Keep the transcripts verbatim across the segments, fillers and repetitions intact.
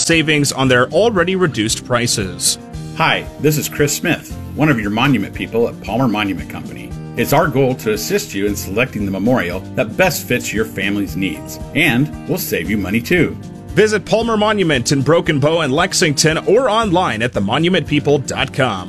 savings on their already reduced prices. Hi, this is Chris Smith, one of your monument people at Palmer Monument Company. It's our goal to assist you in selecting the memorial that best fits your family's needs, and we'll save you money too. Visit Palmer Monument in Broken Bow and Lexington or online at the monument people dot com.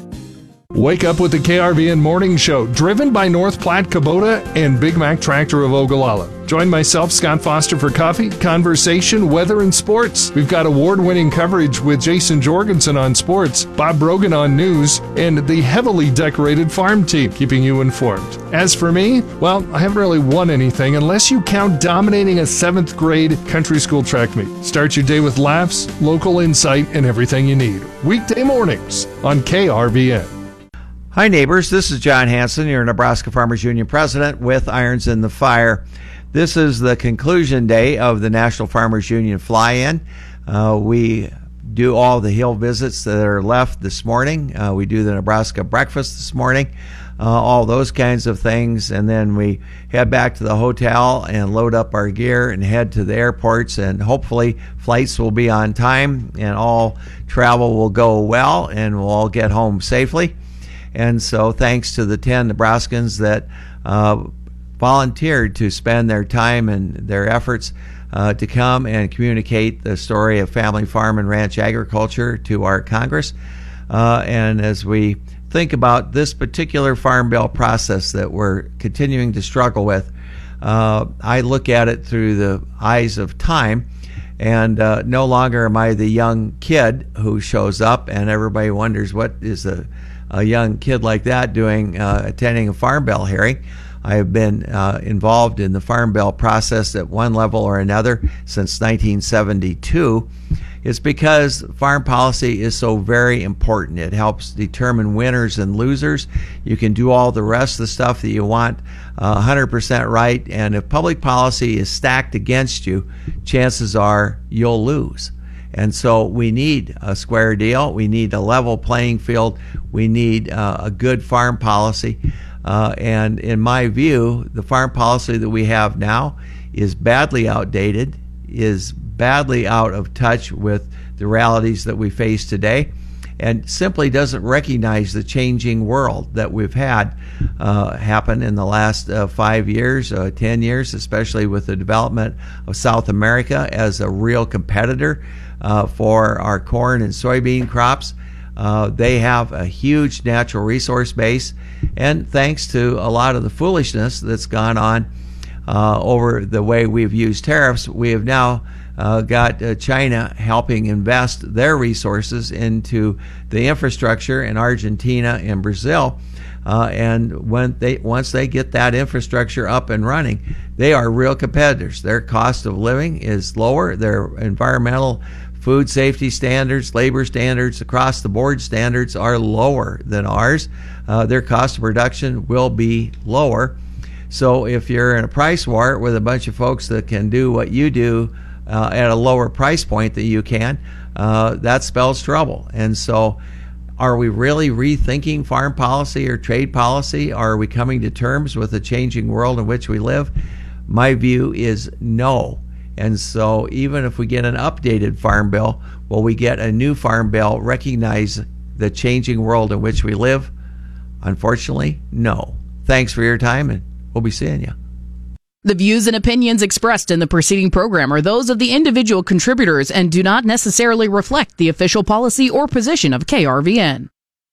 Wake up with the K R V N Morning Show, driven by North Platte Kubota and Big Mac Tractor of Ogallala. Join myself, Scott Foster, for coffee, conversation, weather, and sports. We've got award-winning coverage with Jason Jorgensen on sports, Bob Brogan on news, and the heavily decorated farm team keeping you informed. As for me, well, I haven't really won anything unless you count dominating a seventh grade country school track meet. Start your day with laughs, local insight, and everything you need. Weekday mornings on K R V N. Hi, neighbors. This is John Hanson, your Nebraska Farmers Union president with Irons in the Fire. This is the conclusion day of the National Farmers Union fly-in. Uh, we do all the hill visits that are left this morning. Uh, we do the Nebraska breakfast this morning, uh, all those kinds of things. And then we head back to the hotel and load up our gear and head to the airports. And hopefully flights will be on time and all travel will go well and we'll all get home safely. And so thanks to the ten Nebraskans that uh, volunteered to spend their time and their efforts uh, to come and communicate the story of family farm and ranch agriculture to our Congress. Uh, and as we think about this particular farm bill process that we're continuing to struggle with, uh, I look at it through the eyes of time. And uh, no longer am I the young kid who shows up and everybody wonders what is a a young kid like that doing, uh, attending a Farm Bill hearing. I have been uh, involved in the Farm Bill process at one level or another since nineteen seventy-two. It's because farm policy is so very important. It helps determine winners and losers. You can do all the rest of the stuff that you want uh, one hundred percent right, and if public policy is stacked against you, chances are you'll lose. And so we need a square deal. We need a level playing field. We need uh, a good farm policy. Uh, and in my view, the farm policy that we have now is badly outdated, is badly out of touch with the realities that we face today, and simply doesn't recognize the changing world that we've had uh, happen in the last uh, five years, uh, ten years, especially with the development of South America as a real competitor uh, for our corn and soybean crops. Uh, they have a huge natural resource base, and thanks to a lot of the foolishness that's gone on uh, over the way we've used tariffs, we have now Uh, got uh, China helping invest their resources into the infrastructure in Argentina and Brazil. Uh, and when they once they get that infrastructure up and running, they are real competitors. Their cost of living is lower. Their environmental, food safety standards, labor standards, across the board standards are lower than ours. Uh, their cost of production will be lower. So if you're in a price war with a bunch of folks that can do what you do Uh, at a lower price point than you can, uh, that spells trouble. And so are we really rethinking farm policy or trade policy? Are we coming to terms with the changing world in which we live? My view is no. And so even if we get an updated farm bill, will we get a new farm bill recognize the changing world in which we live? Unfortunately, no. Thanks for your time, and we'll be seeing you. The views and opinions expressed in the preceding program are those of the individual contributors and do not necessarily reflect the official policy or position of K R V N.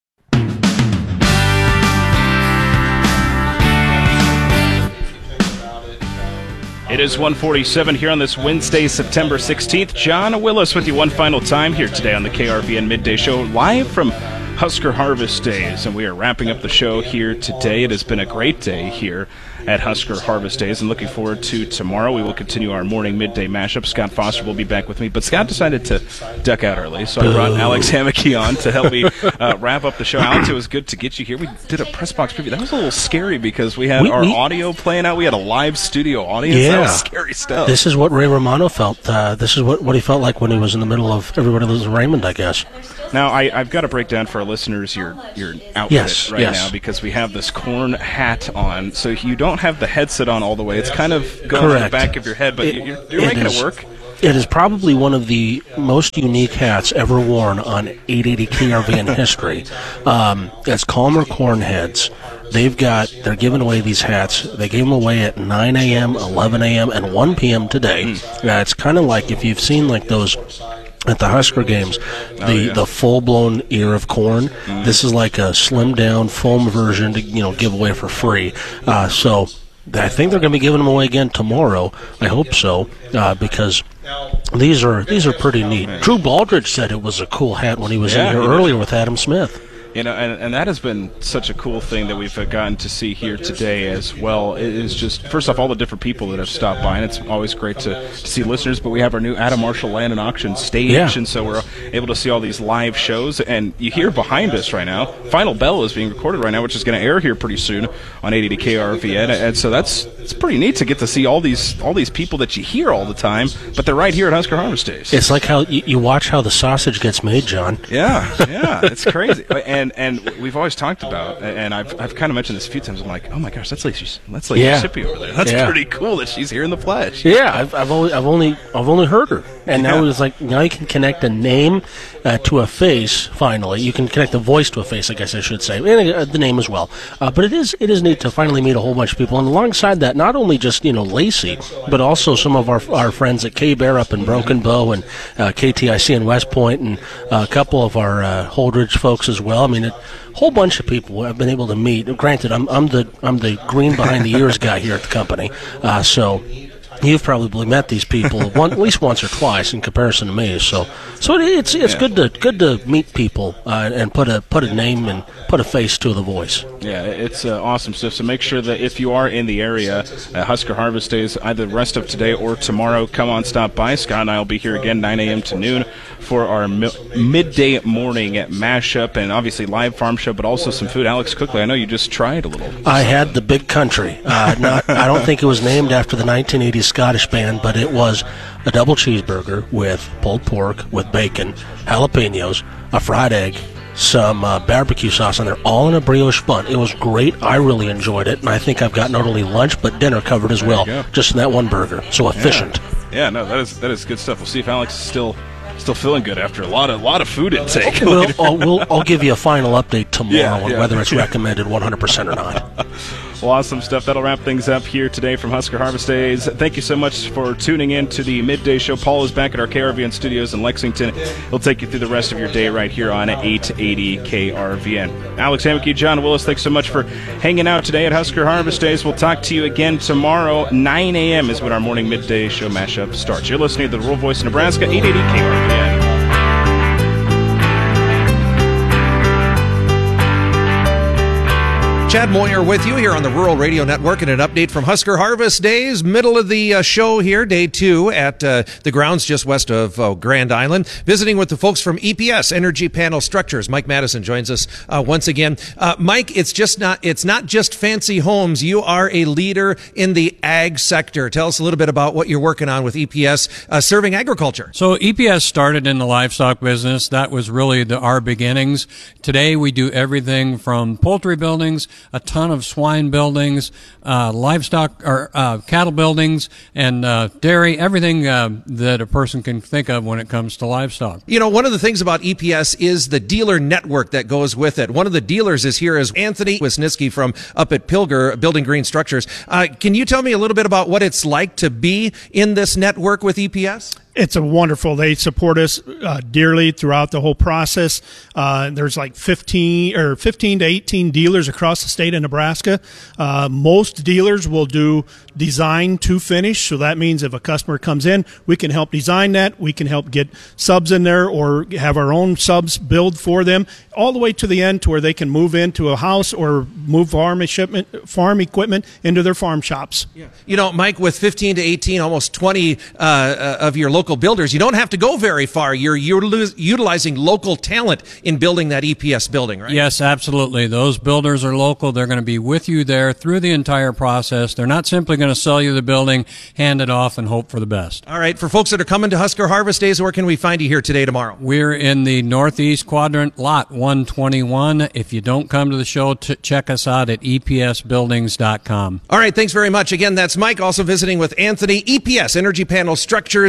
It is one forty-seven here on this Wednesday, September sixteenth. John Willis with you one final time here today on the K R V N Midday Show, live from Husker Harvest Days, and we are wrapping up the show here today. It has been a great day here at Husker Harvest Days, and looking forward to tomorrow. We will continue our morning midday mashup. Scott Foster will be back with me, but Scott decided to duck out early, so I brought Alex Hammocky on to help me uh, wrap up the show. Alex, it was good to get you here. We did a press box preview. That was a little scary because we had we, our we, audio playing out. We had a live studio audience. Yeah. That was scary stuff. This is what Ray Romano felt. Uh, this is what, what he felt like when he was in the middle of everybody losing Raymond, I guess. Now, I, I've got to break down for our listeners your your outfit yes, right yes. now, because we have this corn hat on, so you don't have the headset on all the way. It's kind of going Correct. on the back of your head, but it, you're, you're it making is, it work. It is probably one of the most unique hats ever worn on eight eighty K R V N history. Um, it's Calmer Cornheads. They've got, they're giving away these hats. They gave them away at nine a.m., eleven a.m., and one p.m. today. Mm. Uh, it's kind of like if you've seen like those at the Husker games, the, oh, yeah. the full-blown ear of corn. Mm. This is like a slimmed-down foam version to, you know, give away for free. Uh, so I think they're going to be giving them away again tomorrow. I hope so, uh, because these are these are pretty neat. Drew Baldridge said it was a cool hat when he was yeah, in here earlier with Adam Smith. You know, and, and that has been such a cool thing that we've gotten to see here today as well. It is just, first off, all the different people that have stopped by, and it's always great to, to see listeners, but we have our new Adam Marshall Land and Auction stage, yeah. and so we're able to see all these live shows, and you hear behind us right now, Final Bell is being recorded right now, which is going to air here pretty soon on eight eighty K R V N, and so that's it's pretty neat to get to see all these all these people that you hear all the time, but they're right here at Husker Harvest Days. It's like how you, you watch how the sausage gets made, John. Yeah, yeah, it's crazy. And And and we've always talked about, and I've I've kind of mentioned this a few times. I'm like, oh my gosh, that's Lacey, that's Lacey yeah. Shippey over there. That's yeah. pretty cool that she's here in the flesh. Yeah, I've I've only I've only I've only heard her, and yeah. now it's like now you can connect a name uh, to a face. Finally, you can connect a voice to a face. I guess I should say, and uh, the name as well. Uh, but it is it is neat to finally meet a whole bunch of people, and alongside that, not only just you know Lacey, but also some of our our friends at K-Bear up in Broken Bow and uh, K T I C in West Point, and uh, a couple of our uh, Holdridge folks as well. I mean, a whole bunch of people I've been able to meet. Granted, I'm I'm the I'm the green behind the ears guy here at the company, uh, so. You've probably met these people one, at least once or twice in comparison to me. So, so it, it's it's yeah. good to good to meet people uh, and put a put a name and put a face to the voice. Yeah, it's uh, awesome stuff. So make sure that if you are in the area, uh, Husker Harvest Days, either the rest of today or tomorrow, come on, stop by. Scott and I will be here again nine a.m. to noon for our mi- midday morning mashup and obviously live farm show, but also some food. Alex Cookley, I know you just tried a little. I had the Big Country. Uh, not, I don't think it was named after the nineteen eighties Scottish band, but it was a double cheeseburger with pulled pork, with bacon, jalapenos, a fried egg, some uh, barbecue sauce on there, all in a brioche bun. It was great. I really enjoyed it, and I think I've got not only lunch but dinner covered as well, just in that one burger. So efficient. Yeah, yeah no, that is that is good stuff. We'll see if Alex is still still feeling good after a lot of lot of food intake. We'll, I'll, we'll, I'll give you a final update tomorrow yeah, on yeah. whether it's recommended one hundred percent or not. Well, awesome stuff. That'll wrap things up here today from Husker Harvest Days. Thank you so much for tuning in to the midday show. Paul is back at our K R V N studios in Lexington. He'll take you through the rest of your day right here on eight eighty K R V N. Alex Hammocky, John Willis, thanks so much for hanging out today at Husker Harvest Days. We'll talk to you again tomorrow. nine a.m. is when our morning midday show mashup starts. You're listening to the Rural Voice of Nebraska, eight eighty K R V N. Chad Moyer with you here on the Rural Radio Network and an update from Husker Harvest Days. Middle of the uh, show here, day two at uh, the grounds just west of uh, Grand Island. Visiting with the folks from E P S, Energy Panel Structures. Mike Madison joins us uh, once again. Uh, Mike, it's just not it's not just fancy homes. You are a leader in the ag sector. Tell us a little bit about what you're working on with E P S, uh, serving agriculture. So E P S started in the livestock business. That was really the, our beginnings. Today we do everything from poultry buildings, a ton of swine buildings, uh, livestock or uh, cattle buildings, and uh, dairy, everything uh, that a person can think of when it comes to livestock. You know, one of the things about E P S is the dealer network that goes with it. One of the dealers is here is Anthony Wisniewski from up at Pilger, Building Green Structures. Uh, can you tell me a little bit about what it's like to be in this network with E P S? It's a wonderful. They support us uh, dearly throughout the whole process. Uh, there's like fifteen or fifteen to eighteen dealers across the state of Nebraska. Uh, most dealers will do design to finish. So that means if a customer comes in, we can help design that. We can help get subs in there or have our own subs build for them all the way to the end to where they can move into a house or move farm equipment, farm equipment into their farm shops. Yeah. You know, Mike, with fifteen to eighteen, almost twenty uh, of your local builders, you don't have to go very far. You're utilizing local talent in building that E P S building, right? Yes, absolutely. Those builders are local. They're going to be with you there through the entire process. They're not simply going to sell you the building, hand it off, and hope for the best. All right. For folks that are coming to Husker Harvest Days, where can we find you here today, tomorrow? We're in the northeast quadrant, lot one twenty-one. If you don't come to the show, t- check us out at E P S buildings dot com. All right. Thanks very much. Again, that's Mike, also visiting with Anthony. E P S, Energy Panel Structures. Again, they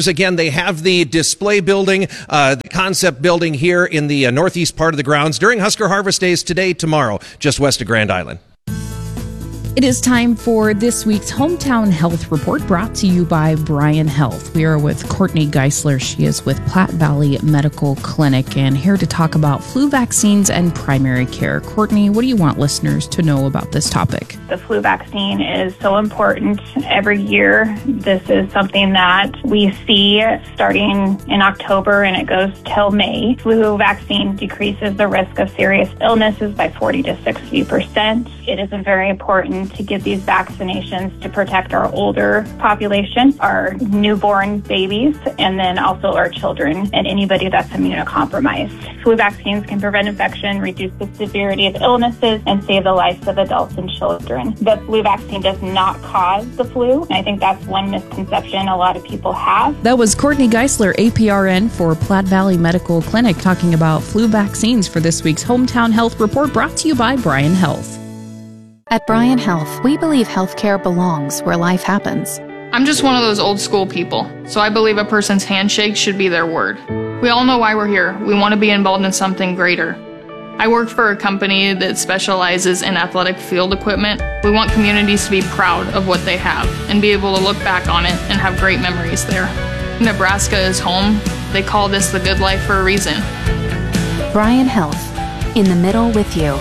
they have the display building, uh, the concept building here in the uh, northeast part of the grounds during Husker Harvest Days today, tomorrow, just west of Grand Island. It is time for this week's Hometown Health Report, brought to you by Bryan Health. We are with Courtney Geisler. She is with Platte Valley Medical Clinic and here to talk about flu vaccines and primary care. Courtney, what do you want listeners to know about this topic? The flu vaccine is so important every year. This is something that we see starting in October and it goes till May. Flu vaccine decreases the risk of serious illnesses by forty to sixty percent. It is very important to give these vaccinations to protect our older population, our newborn babies, and then also our children and anybody that's immunocompromised. Flu vaccines can prevent infection, reduce the severity of illnesses, and save the lives of adults and children. The flu vaccine does not cause the flu. I think that's one misconception a lot of people have. That was Courtney Geisler, A P R N for Platte Valley Medical Clinic, talking about flu vaccines for this week's Hometown Health Report, brought to you by Bryan Health. At Bryan Health, we believe healthcare belongs where life happens. I'm just one of those old school people, so I believe a person's handshake should be their word. We all know why we're here. We want to be involved in something greater. I work for a company that specializes in athletic field equipment. We want communities to be proud of what they have and be able to look back on it and have great memories there. Nebraska is home. They call this the good life for a reason. Bryan Health, in the middle with you.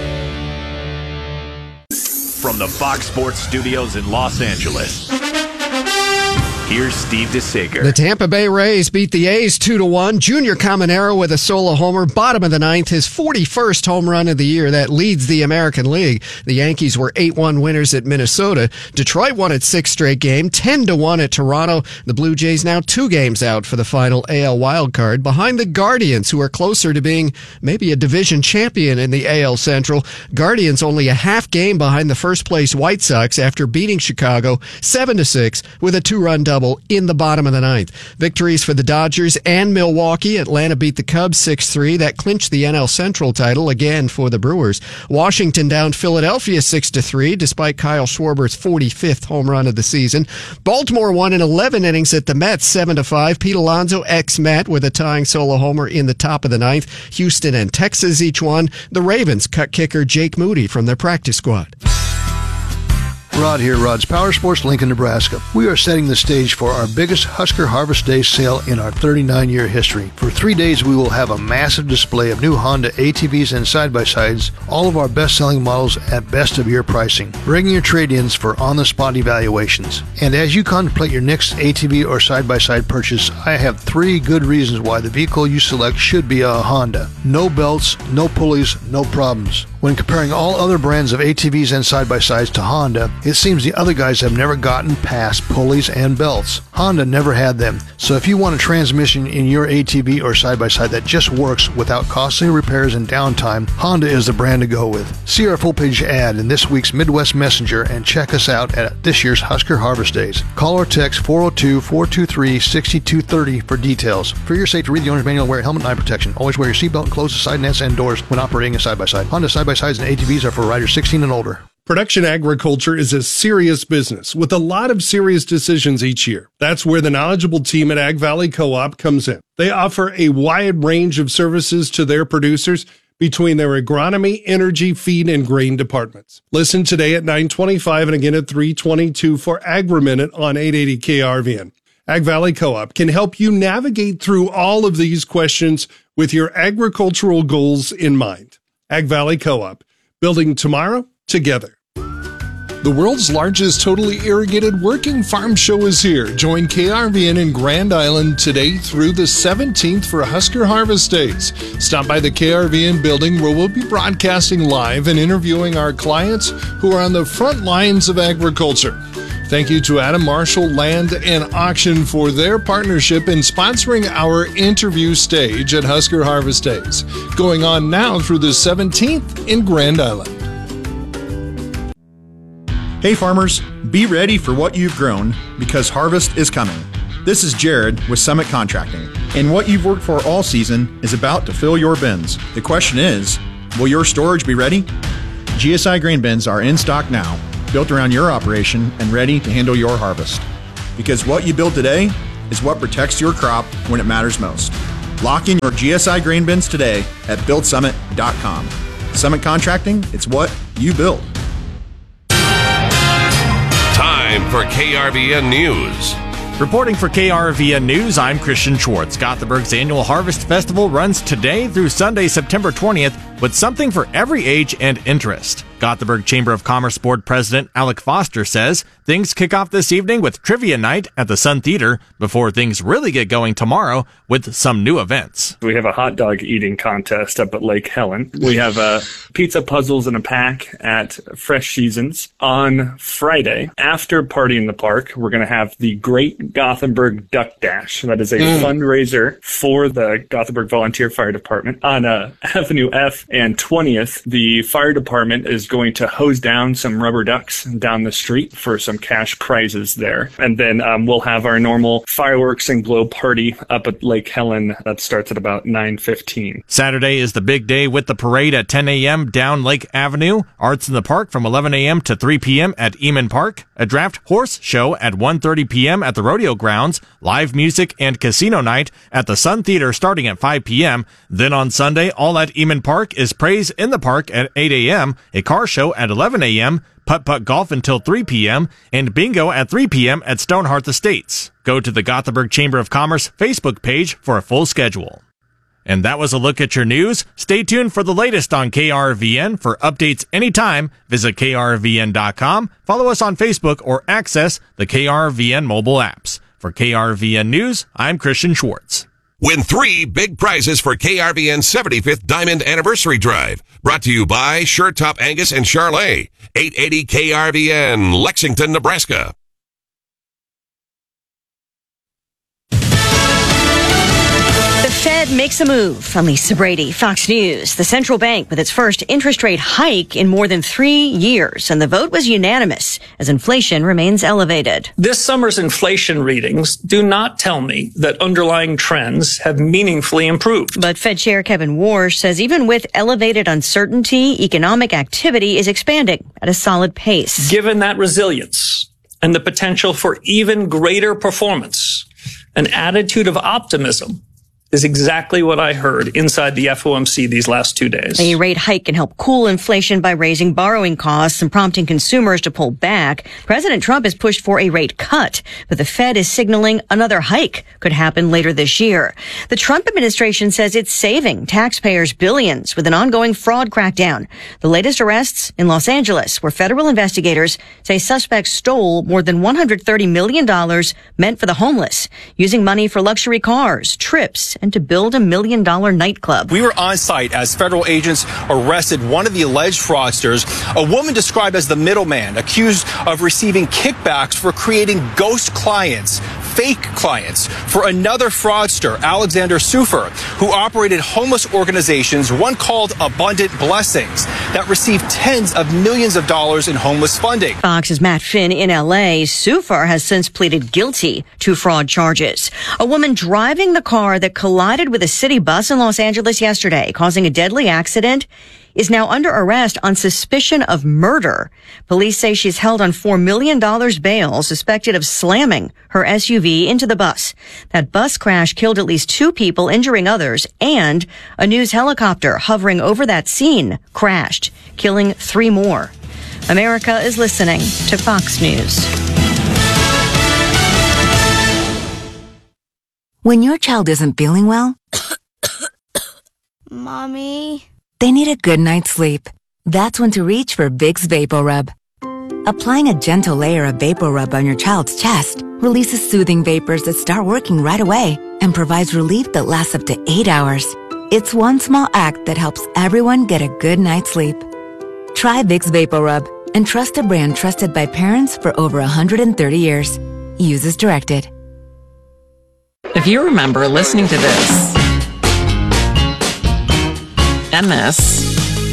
From the Fox Sports Studios in Los Angeles, here's Steve DeSager. The Tampa Bay Rays beat the A's two to one. Junior Caminero with a solo homer, bottom of the ninth, his forty-first home run of the year. That leads the American League. The Yankees were eight one winners at Minnesota. Detroit won its sixth straight game, ten to one at Toronto. The Blue Jays now two games out for the final A L wildcard, behind the Guardians, who are closer to being maybe a division champion in the A L Central. Guardians only a half game behind the first place White Sox after beating Chicago seven to six with a two-run double in the bottom of the ninth. Victories for the Dodgers and Milwaukee. Atlanta beat the Cubs six three. That clinched the N L Central title again for the Brewers. Washington downed Philadelphia six to three despite Kyle Schwarber's forty-fifth home run of the season. Baltimore won in eleven innings at the Mets seven to five. Pete Alonso, ex-Met, with a tying solo homer in the top of the ninth. Houston and Texas each won. The Ravens cut kicker Jake Moody from their practice squad. Rod here, Rod's Power Sports, Lincoln, Nebraska. We are setting the stage for our biggest Husker Harvest Day sale in our thirty-nine year history. For three days, we will have a massive display of new Honda A T Vs and side-by-sides, all of our best-selling models at best of year pricing. Bring your trade-ins for on-the-spot evaluations. And as you contemplate your next A T V or side-by-side purchase, I have three good reasons why the vehicle you select should be a Honda. No belts, no pulleys, no problems. When comparing all other brands of A T Vs and side-by-sides to Honda, it seems the other guys have never gotten past pulleys and belts. Honda never had them. So if you want a transmission in your A T V or side-by-side that just works without costly repairs and downtime, Honda is the brand to go with. See our full-page ad in this week's Midwest Messenger and check us out at this year's Husker Harvest Days. Call or text four oh two, four two three, six two three oh for details. For your safety, read the owner's manual, wear a helmet and eye protection. Always wear your seatbelt and close the side nets and doors when operating a side-by-side. Honda side-by-sides and A T Vs are for riders sixteen and older. Production agriculture is a serious business with a lot of serious decisions each year. That's where the knowledgeable team at Ag Valley Co-op comes in. They offer a wide range of services to their producers between their agronomy, energy, feed, and grain departments. Listen today at nine twenty-five and again at three twenty-two for Agri-Minute on eight eighty K R V N. Ag Valley Co-op can help you navigate through all of these questions with your agricultural goals in mind. Ag Valley Co-op, building tomorrow together. The world's largest totally irrigated working farm show is here. Join K R V N in Grand Island today through the seventeenth for Husker Harvest Days. Stop by the K R V N building where we'll be broadcasting live and interviewing our clients who are on the front lines of agriculture. Thank you to Adam Marshall Land and Auction for their partnership in sponsoring our interview stage at Husker Harvest Days, going on now through the seventeenth in Grand Island. Hey farmers, be ready for what you've grown because harvest is coming. This is Jared with Summit Contracting, and what you've worked for all season is about to fill your bins. The question is, will your storage be ready? G S I grain bins are in stock now, built around your operation and ready to handle your harvest. Because what you build today is what protects your crop when it matters most. Lock in your G S I grain bins today at build summit dot com. Summit Contracting, it's what you build. Time for K R V N News. Reporting for K R V N News, I'm Christian Schwartz. Gothenburg's annual Harvest Festival runs today through Sunday, September twentieth, with something for every age and interest. Gothenburg Chamber of Commerce Board President Alec Foster says things kick off this evening with trivia night at the Sun Theater before things really get going tomorrow with some new events. We have a hot dog eating contest up at Lake Helen. We have uh, pizza puzzles in a pack at Fresh Seasons. On Friday, after Party in the Park, we're going to have the Great Gothenburg Duck Dash. That is a mm. fundraiser for the Gothenburg Volunteer Fire Department. On uh, Avenue F and twentieth, the fire department is going to hose down some rubber ducks down the street for some cash prizes there. And then um, we'll have our normal fireworks and glow party up at Lake Helen. That starts at about nine fifteen. Saturday is the big day with the parade at ten a.m. down Lake Avenue, Arts in the Park from eleven a.m. to three p.m. at Eamon Park, a draft horse show at one thirty p.m. at the rodeo grounds, live music and casino night at the Sun Theater starting at five p.m. Then on Sunday, all at Eamon Park is Praise in the Park at eight a.m., a car show at eleven a.m., putt-putt golf until three p.m., and bingo at three p.m. at Stonehearth Estates. Go to the Gothenburg Chamber of Commerce Facebook page for a full schedule. And that was a look at your news. Stay tuned for the latest on K R V N. For updates anytime, visit K R V N dot com, follow us on Facebook, or access the K R V N mobile apps. For K R V N News, I'm Christian Schwartz. Win three big prizes for K R V N's seventy-fifth Diamond Anniversary Drive. Brought to you by Sure Top Angus and Charlet. eight eighty K R V N, Lexington, Nebraska. The Fed makes a move. I'm Lisa Brady, Fox News. The central bank with its first interest rate hike in more than three years, and the vote was unanimous as inflation remains elevated. This summer's inflation readings do not tell me that underlying trends have meaningfully improved. But Fed Chair Kevin Warsh says even with elevated uncertainty, economic activity is expanding at a solid pace. Given that resilience and the potential for even greater performance, an attitude of optimism is exactly what I heard inside the F O M C these last two days. A rate hike can help cool inflation by raising borrowing costs and prompting consumers to pull back. President Trump has pushed for a rate cut, but the Fed is signaling another hike could happen later this year. The Trump administration says it's saving taxpayers billions with an ongoing fraud crackdown. The latest arrests in Los Angeles, where federal investigators say suspects stole more than one hundred thirty million dollars meant for the homeless, using money for luxury cars, trips, and to build a million dollar nightclub. We were on site as federal agents arrested one of the alleged fraudsters, a woman described as the middleman, accused of receiving kickbacks for creating ghost clients, fake clients, for another fraudster, Alexander Sufer, who operated homeless organizations, one called Abundant Blessings, that received tens of millions of dollars in homeless funding. Fox's Matt Finn in L A. Sufer has since pleaded guilty to fraud charges. A woman driving the car that collided with a city bus in Los Angeles yesterday, causing a deadly accident, is now under arrest on suspicion of murder. Police say she's held on four million dollars bail, suspected of slamming her S U V into the bus. That bus crash killed at least two people, injuring others, and a news helicopter hovering over that scene crashed, killing three more. America is listening to Fox News. When your child isn't feeling well, Mommy, they need a good night's sleep. That's when to reach for Vicks VapoRub. Applying a gentle layer of VapoRub on your child's chest releases soothing vapors that start working right away and provides relief that lasts up to eight hours. It's one small act that helps everyone get a good night's sleep. Try Vicks VapoRub and trust a brand trusted by parents for over one hundred thirty years. Use as directed. If you remember listening to this, and this,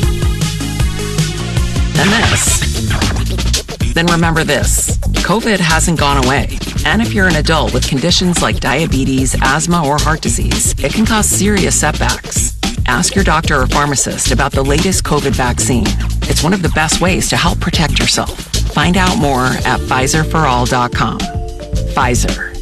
and this, then remember this. COVID hasn't gone away. And if you're an adult with conditions like diabetes, asthma, or heart disease, it can cause serious setbacks. Ask your doctor or pharmacist about the latest COVID vaccine. It's one of the best ways to help protect yourself. Find out more at Pfizer for all dot com. Pfizer.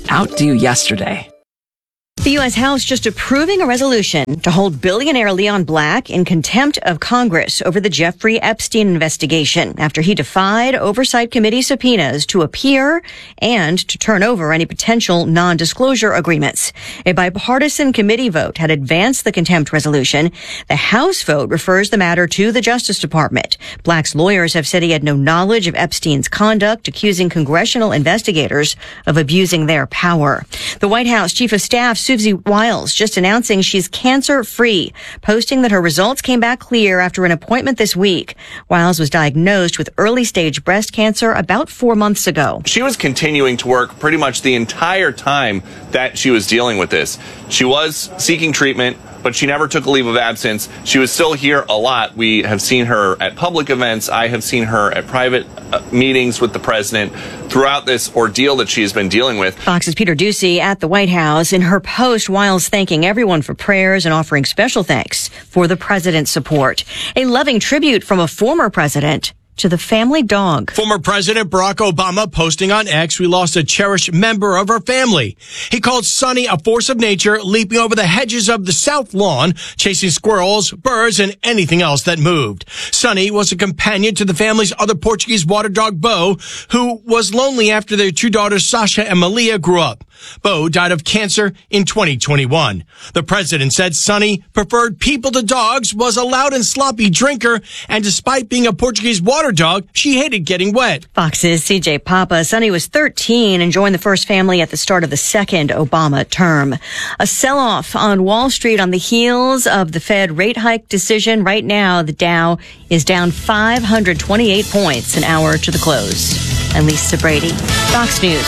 Outdo yesterday. The U S House just approving a resolution to hold billionaire Leon Black in contempt of Congress over the Jeffrey Epstein investigation after he defied Oversight Committee subpoenas to appear and to turn over any potential non-disclosure agreements. A bipartisan committee vote had advanced the contempt resolution. The House vote refers the matter to the Justice Department. Black's lawyers have said he had no knowledge of Epstein's conduct, accusing congressional investigators of abusing their power. The White House Chief of Staff Susie Wiles just announcing she's cancer-free, posting that her results came back clear after an appointment this week. Wiles was diagnosed with early-stage breast cancer about four months ago. She was continuing to work pretty much the entire time that she was dealing with this. She was seeking treatment, but she never took a leave of absence. She was still here a lot. We have seen her at public events. I have seen her at private uh, meetings with the president throughout this ordeal that she has been dealing with. Fox's Peter Ducey at the White House. In her post, Wiles thanking everyone for prayers and offering special thanks for the president's support. A loving tribute from a former president to the family dog. Former President Barack Obama posting on X, "We lost a cherished member of our family." He called Sonny a force of nature, leaping over the hedges of the South Lawn, chasing squirrels, birds, and anything else that moved. Sonny was a companion to the family's other Portuguese water dog, Bo, who was lonely after their two daughters, Sasha and Malia, grew up. Bo died of cancer in twenty twenty-one. The president said Sonny preferred people to dogs, was a loud and sloppy drinker, and despite being a Portuguese water dog, she hated getting wet. Fox's C J Papa. Sonny was thirteen and joined the first family at the start of the second Obama term. A sell-off on Wall Street on the heels of the Fed rate hike decision. Right now, the Dow is down five hundred twenty-eight points, an hour to the close. And Lisa Brady, Fox News.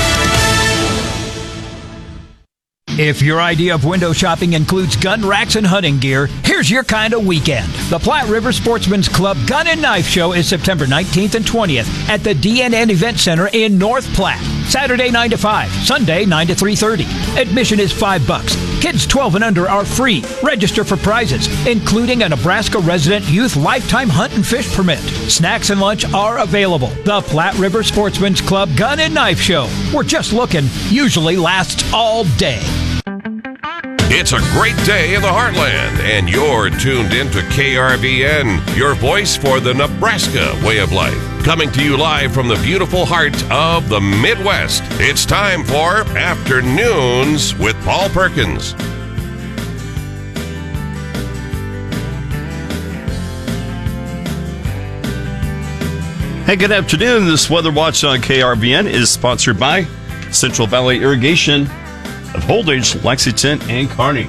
If your idea of window shopping includes gun racks and hunting gear, here's your kind of weekend. The Platte River Sportsman's Club Gun and Knife Show is September nineteenth and twentieth at the D N N Event Center in North Platte. Saturday nine to five, Sunday nine to three thirty. Admission is five bucks. Kids twelve and under are free. Register for prizes, including a Nebraska resident youth lifetime hunt and fish permit. Snacks and lunch are available. The Platte River Sportsman's Club Gun and Knife Show. We're just looking. Usually lasts all day. It's a great day in the heartland, and you're tuned in to K R V N, your voice for the Nebraska way of life. Coming to you live from the beautiful heart of the Midwest. It's time for Afternoons with Paul Perkins. Hey, good afternoon. This Weather Watch on K R V N is sponsored by Central Valley Irrigation of Holdridge, Lexington, and Kearney.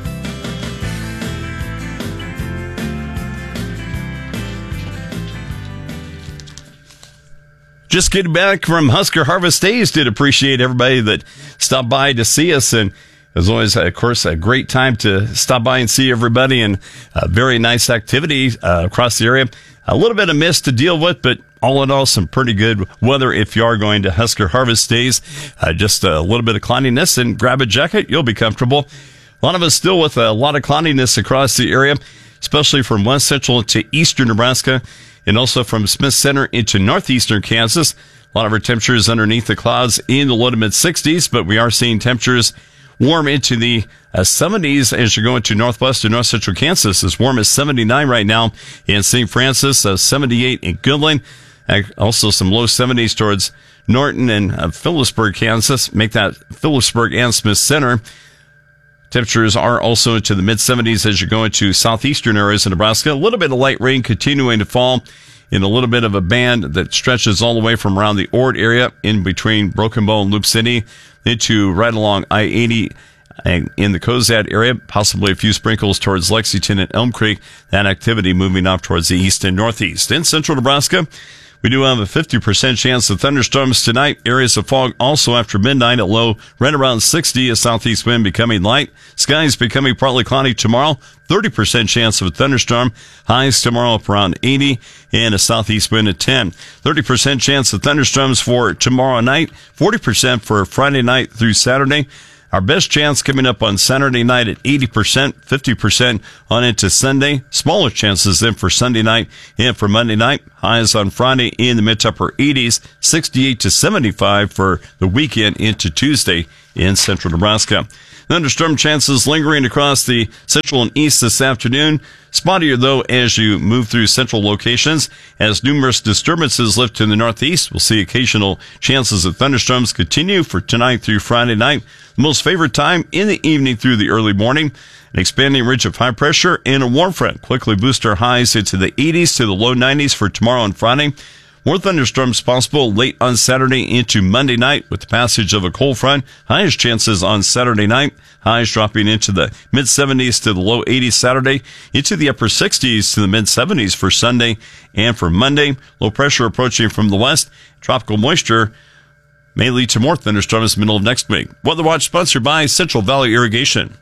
Just getting back from Husker Harvest Days. Did appreciate everybody that stopped by to see us, and it was always, of course, a great time to stop by and see everybody, and a very nice activity uh, across the area. A little bit of mist to deal with, but all in all, some pretty good weather if you are going to Husker Harvest Days. Uh, just a little bit of cloudiness, and grab a jacket. You'll be comfortable. A lot of us still with a lot of cloudiness across the area, especially from west central to eastern Nebraska, and also from Smith Center into northeastern Kansas. A lot of our temperatures underneath the clouds in the low to mid sixties, but we are seeing temperatures warm into the uh, seventies as you're going to northwest and north central Kansas. As warm as seventy-nine right now in Saint Francis, uh, seventy-eight in Goodland. Uh, also some low seventies towards Norton and uh, Phillipsburg, Kansas. Make that Phillipsburg and Smith Center. Temperatures are also into the mid seventies as you're going to southeastern areas of Nebraska. A little bit of light rain continuing to fall in a little bit of a band that stretches all the way from around the Ord area in between Broken Bow and Loop City into right along I eighty in the Cozad area, possibly a few sprinkles towards Lexington and Elm Creek. That activity moving off towards the east and northeast. In central Nebraska, we do have a fifty percent chance of thunderstorms tonight. Areas of fog also after midnight, a low right around sixty, a southeast wind becoming light. Skies becoming partly cloudy tomorrow. thirty percent chance of a thunderstorm. Highs tomorrow up around eighty, and a southeast wind at ten. thirty percent chance of thunderstorms for tomorrow night. forty percent for Friday night through Saturday. Our best chance coming up on Saturday night at eighty percent, fifty percent on into Sunday. Smaller chances then for Sunday night and for Monday night. Highs on Friday in the mid to upper eighties, sixty-eight to seventy-five for the weekend into Tuesday in central Nebraska. Thunderstorm chances lingering across the central and east this afternoon. Spottier, though, as you move through central locations. As numerous disturbances lift to the northeast, we'll see occasional chances of thunderstorms continue for tonight through Friday night. The most favored time in the evening through the early morning. An expanding ridge of high pressure and a warm front quickly boost our highs into the eighties to the low nineties for tomorrow and Friday. More thunderstorms possible late on Saturday into Monday night with the passage of a cold front. Highest chances on Saturday night. Highs dropping into the mid seventies to the low eighties Saturday, into the upper sixties to the mid seventies for Sunday and for Monday. Low pressure approaching from the west. Tropical moisture may lead to more thunderstorms middle of next week. Weather Watch sponsored by Central Valley Irrigation.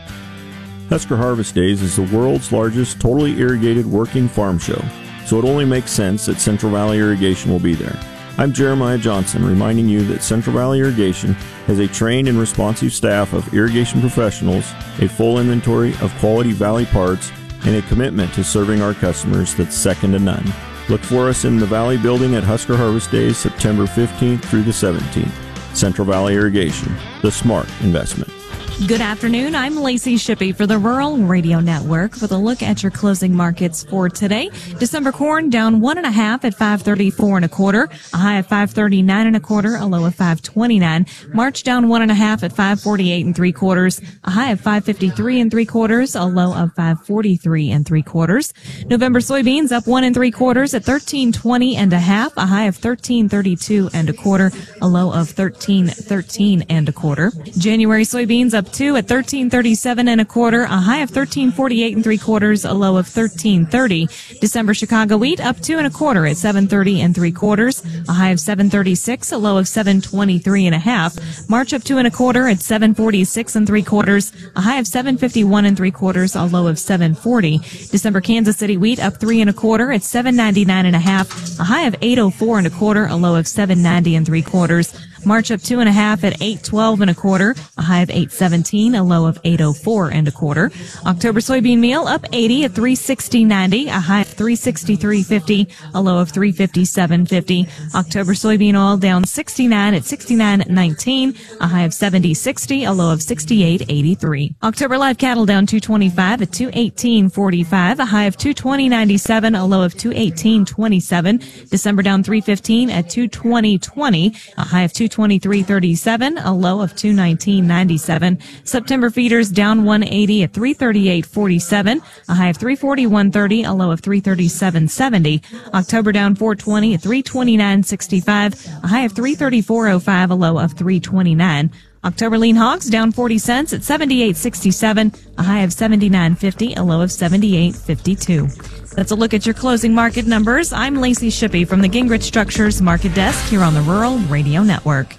Husker Harvest Days is the world's largest totally irrigated working farm show, so it only makes sense that Central Valley Irrigation will be there. I'm Jeremiah Johnson, reminding you that Central Valley Irrigation has a trained and responsive staff of irrigation professionals, a full inventory of quality Valley parts, and a commitment to serving our customers that's second to none. Look for us in the Valley Building at Husker Harvest Days, September fifteenth through the seventeenth. Central Valley Irrigation, the smart investment. Good afternoon. I'm Lacey Shippey for the Rural Radio Network with a look at your closing markets for today. December corn down one and a half at five thirty-four and a quarter, a high of five thirty-nine and a quarter, a low of five twenty-nine. March down one and a half at five forty-eight and three quarters, a high of five fifty-three and three quarters, a low of five forty-three and three quarters. November soybeans up one and three quarters at thirteen twenty and a half, a high of thirteen thirty-two and a quarter, a low of thirteen thirteen and a quarter. January soybeans up two at thirteen thirty-seven and a quarter, a high of thirteen forty-eight and three quarters, a low of thirteen thirty. December Chicago wheat up two and a quarter at seven thirty and three quarters, a high of seven thirty-six, a low of seven twenty-three and a half. March up two and a quarter at seven forty-six and three quarters, a high of seven fifty-one and three quarters, a low of seven forty. December Kansas City wheat up three and a quarter at seven ninety-nine and a half, a high of eight oh four and a quarter, a low of seven ninety and three quarters. March up two and a half at eight twelve and a quarter, a high of eight seventeen, a low of eight oh four and a quarter. October soybean meal up eighty at three sixty ninety, a high of three sixty-three fifty, a low of three fifty-seven fifty. October soybean oil down sixty-nine at sixty-nine nineteen, a high of seventy sixty, a low of sixty-eight eighty-three. October live cattle down two twenty-five at two eighteen forty-five, a high of two twenty ninety-seven, a low of two eighteen twenty-seven. December down three fifteen at two twenty twenty, a high of two twenty-three thirty-seven, a low of two nineteen ninety-seven. September feeders down one eighty at three thirty-eight forty-seven, a high of three forty-one thirty, a low of three thirty-seven seventy. October down four twenty at three twenty-nine sixty-five, a high of three thirty-four oh five, a low of three twenty-nine. October lean hogs down forty cents at seventy-eight sixty-seven, a high of seventy-nine fifty, a low of seventy-eight fifty-two. That's a look at your closing market numbers. I'm Lacey Shippey from the Gingrich Structures Market Desk here on the Rural Radio Network.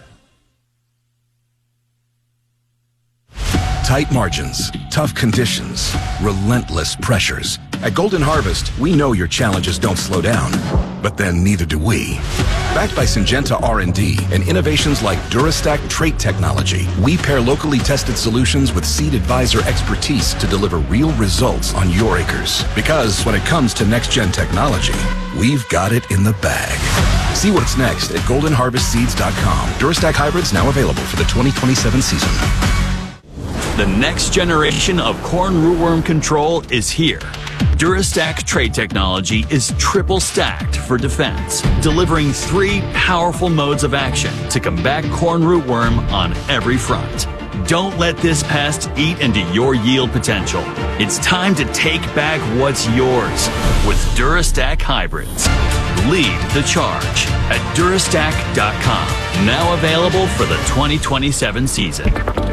Tight margins, tough conditions, relentless pressures. At Golden Harvest, we know your challenges don't slow down, but then neither do we. Backed by Syngenta R and D and innovations like DuraStack trait technology, we pair locally tested solutions with Seed Advisor expertise to deliver real results on your acres. Because when it comes to next-gen technology, we've got it in the bag. See what's next at golden harvest seeds dot com. DuraStack hybrids now available for the twenty twenty-seven season. The next generation of corn rootworm control is here. DuraStack trait technology is triple stacked for defense, delivering three powerful modes of action to combat corn rootworm on every front. Don't let this pest eat into your yield potential. It's time to take back what's yours with DuraStack hybrids. Lead the charge at durastack dot com. Now available for the twenty twenty-seven season.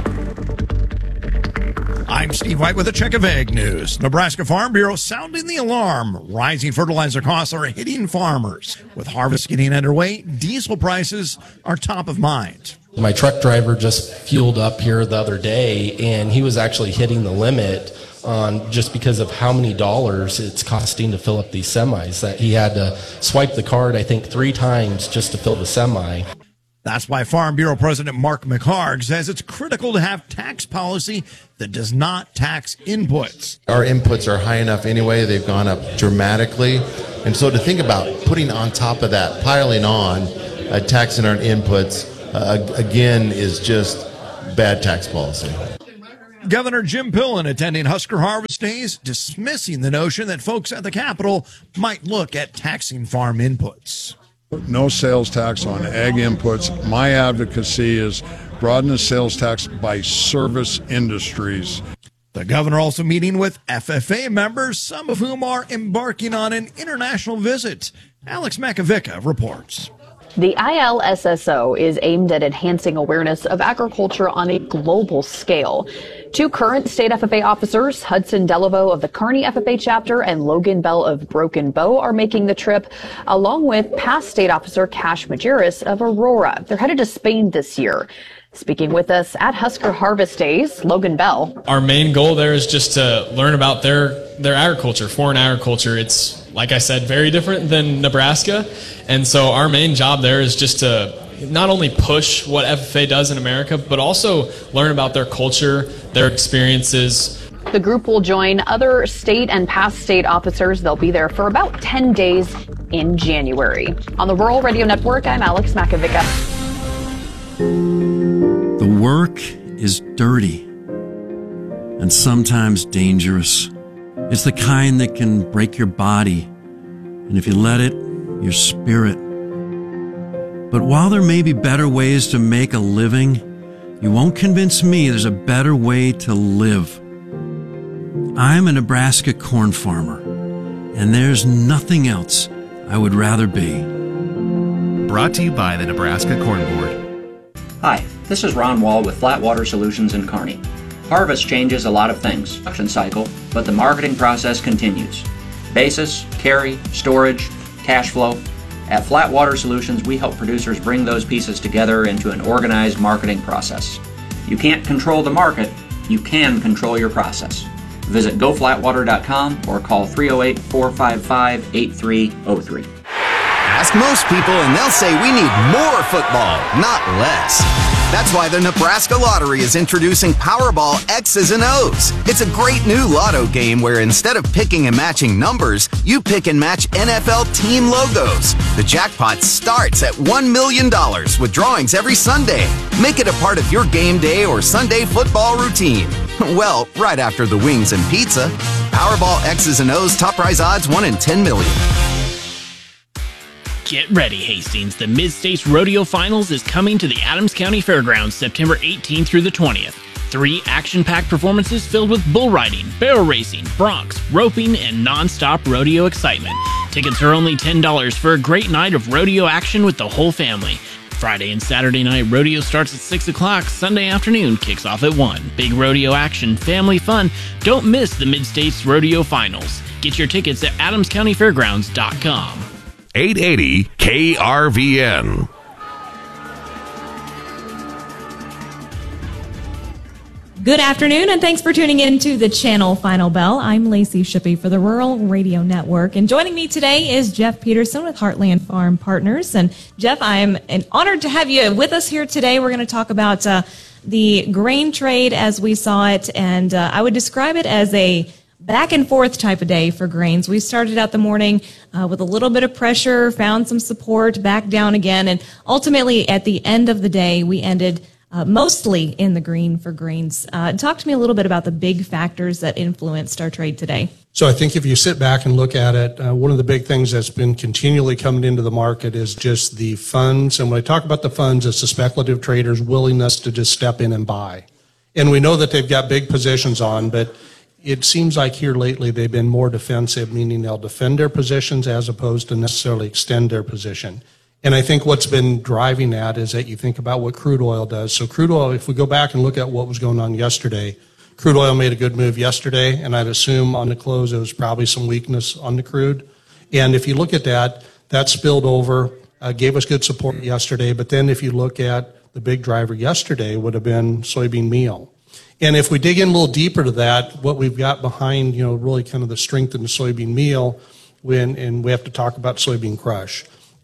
I'm Steve White with a check of ag news. Nebraska Farm Bureau sounding the alarm. Rising fertilizer costs are hitting farmers. With harvest getting underway, diesel prices are top of mind. My truck driver just fueled up here the other day, and he was actually hitting the limit on just because of how many dollars it's costing to fill up these semis, that he had to swipe the card, I think, three times just to fill the semi. That's why Farm Bureau President Mark McHarg says it's critical to have tax policy that does not tax inputs. Our inputs are high enough anyway. They've gone up dramatically. And so to think about putting on top of that, piling on, uh, taxing our inputs, uh, again, is just bad tax policy. Governor Jim Pillen attending Husker Harvest Days, dismissing the notion that folks at the Capitol might look at taxing farm inputs. No sales tax on ag inputs. My advocacy is broaden the sales tax by service industries. The governor also meeting with F F A members, some of whom are embarking on an international visit. Alex Makovica reports. The I L S S O is aimed at enhancing awareness of agriculture on a global scale. Two current state F F A officers, Hudson Delaveau of the Kearney F F A chapter and Logan Bell of Broken Bow, are making the trip, along with past state officer Cash Majerus of Aurora. They're headed to Spain this year. Speaking with us at Husker Harvest Days, Logan Bell. Our main goal there is just to learn about their, their agriculture, foreign agriculture. It's, like I said, very different than Nebraska. And so our main job there is just to not only push what F F A does in America, but also learn about their culture, their experiences. The group will join other state and past state officers. They'll be there for about ten days in January. On the Rural Radio Network, I'm Alex Makovica. The work is dirty and sometimes dangerous. It's the kind that can break your body, and if you let it, your spirit. But while there may be better ways to make a living, you won't convince me there's a better way to live. I'm a Nebraska corn farmer, and there's nothing else I would rather be. Brought to you by the Nebraska Corn Board. Hi, this is Ron Wall with Flatwater Solutions in Kearney. Harvest changes a lot of things, production cycle, but the marketing process continues. Basis, carry, storage, cash flow. At Flatwater Solutions, we help producers bring those pieces together into an organized marketing process. You can't control the market, you can control your process. Visit go flatwater dot com or call three oh eight, four five five, eight three oh three. Ask most people and they'll say we need more football, not less. That's why the Nebraska Lottery is introducing Powerball X's and O's. It's a great new lotto game where instead of picking and matching numbers, you pick and match N F L team logos. The jackpot starts at one million dollars with drawings every Sunday. Make it a part of your game day or Sunday football routine. Well, right after the wings and pizza. Powerball X's and O's top prize odds one in ten million. Get ready, Hastings. The Mid-States Rodeo Finals is coming to the Adams County Fairgrounds September eighteenth through the twentieth. Three action-packed performances filled with bull riding, barrel racing, broncs, roping, and non-stop rodeo excitement. Tickets are only ten dollars for a great night of rodeo action with the whole family. Friday and Saturday night rodeo starts at six o'clock. Sunday afternoon kicks off at one. Big rodeo action, family fun. Don't miss the Mid-States Rodeo Finals. Get your tickets at adams county fairgrounds dot com. eight eighty K R V N. Good afternoon, and thanks for tuning in to the Channel Final Bell. I'm Lacey Shippey for the Rural Radio Network, and joining me today is Jeff Peterson with Heartland Farm Partners. And Jeff, I am honored to have you with us here today. We're going to talk about uh, the grain trade as we saw it, and uh, I would describe it as a back and forth type of day for grains. We started out the morning uh, with a little bit of pressure, found some support, back down again, and ultimately at the end of the day, we ended uh, mostly in the green for grains. Uh, talk to me a little bit about the big factors that influenced our trade today. So I think if you sit back and look at it, uh, one of the big things that's been continually coming into the market is just the funds. And when I talk about the funds, it's the speculative traders' willingness to just step in and buy. And we know that they've got big positions on, but it seems like here lately they've been more defensive, meaning they'll defend their positions as opposed to necessarily extend their position. And I think what's been driving that is that you think about what crude oil does. So crude oil, if we go back and look at what was going on yesterday, crude oil made a good move yesterday, and I'd assume on the close there was probably some weakness on the crude. And if you look at that, that spilled over, uh, gave us good support yesterday. But then if you look at the big driver yesterday would have been soybean meal. And if we dig in a little deeper to that, what we've got behind, you know, really kind of the strength in the soybean meal, when, and we have to talk about soybean crush.